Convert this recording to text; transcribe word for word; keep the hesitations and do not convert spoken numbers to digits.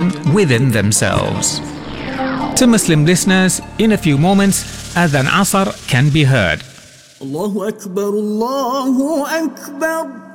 religion within themselves. To Muslim listeners, in a few moments, Adhan Asr can be heard. Allahu Akbar, Allahu Akbar.